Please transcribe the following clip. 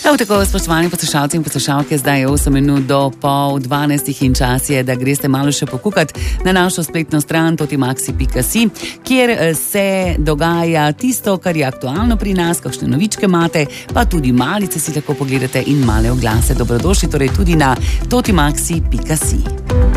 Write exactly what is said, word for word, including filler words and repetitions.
Prav tako, spoštovani poslušalci in poslušalke, zdaj je osem minut do pol dvanajstih in čas je, da greste malo še pokukati na našo spletno stran totimaxi pika si, kjer se dogaja tisto, kar je aktualno pri nas, kakšne novičke imate, pa tudi malice si lahko pogledate in male oglase. Dobrodošli torej tudi na totimaxi pika si.